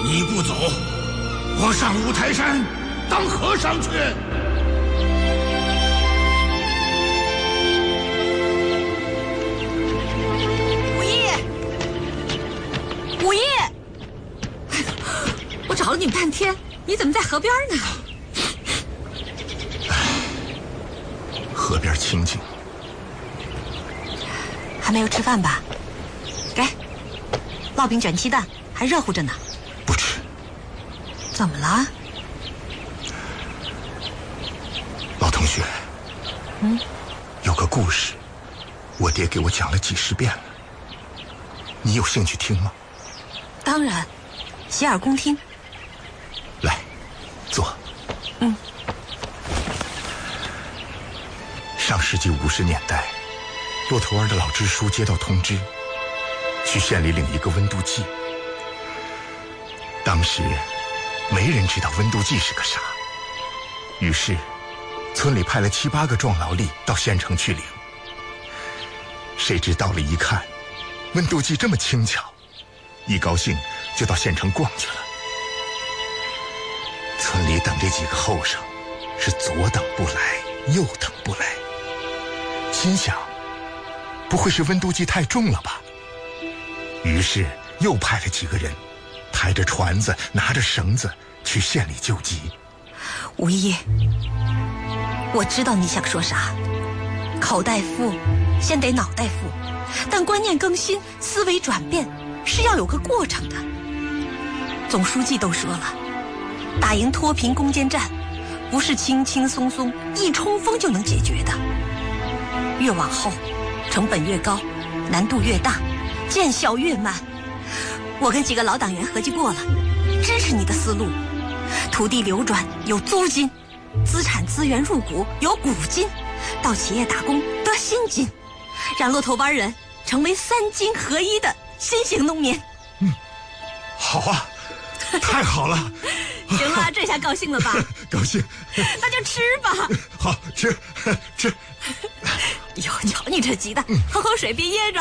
你不走，我上五台山当和尚去。 五一，我找了你半天，你怎么在河边呢？ 河边清静。 还没有吃饭吧？给，烙饼卷鸡蛋还热乎着呢。 不吃。 怎么了？ 老同学，有个故事，我爹给我讲了几十遍了，你有兴趣听吗？ 当然，洗耳恭听。 来，坐。上世纪50年代，骆驼湾的老支书接到通知，去县里领一个温度计。当时没人知道温度计是个啥，于是村里派了7、8个壮劳力到县城去领。谁知到了一看，温度计这么轻巧，一高兴就到县城逛去了。村里等这几个后生是左等不来，右等不来，心想不会是温度计太重了吧？于是又派了几个人抬着船子，拿着绳子去县里救急。 五一，我知道你想说啥，口袋富先得脑袋富，但观念更新，思维转变是要有个过程的。总书记都说了，打赢脱贫攻坚战不是轻轻松松一冲锋就能解决的，越往后成本越高，难度越大，见效越慢。我跟几个老党员合计过了，支持你的思路，土地流转有租金，资产资源入股有股金，到企业打工得薪金，让骆驼湾人成为3金合一的新型农民。 好啊，太好了。 行了，这下高兴了吧？ 高兴。 那就吃吧。 好，吃。 哟，瞧你这急的，喝口水别噎着。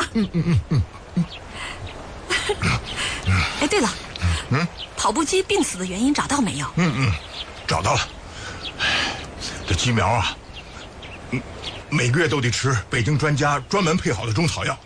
哎，对了，跑步机病死的原因找到没有？ 找到了。这鸡苗啊，每个月都得吃北京专家专门配好的中草药。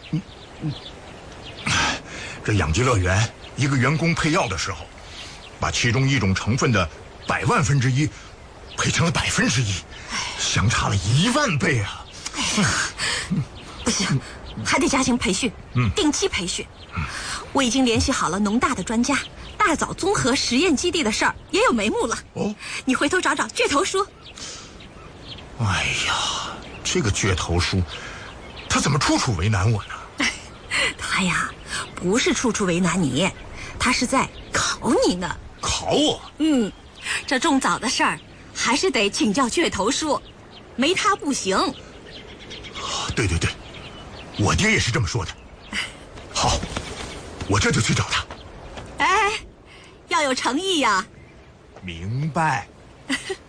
这养鸡乐园一个员工配药的时候，把其中一种成分的100万分之一配成了1%，相差了1万倍啊！ 不行，还得加强培训，定期培训。我已经联系好了农大的专家，大枣综合实验基地的事儿也有眉目了。你回头找找倔头叔。 哎呀，这个倔头叔，他怎么处处为难我呢？ 他呀，不是处处为难你，他是在考你呢。 考我？ 这种枣的事儿还是得请教倔头叔，没他不行。 对，我爹也是这么说的。好，我这就去找他。 哎，要有诚意呀。 明白。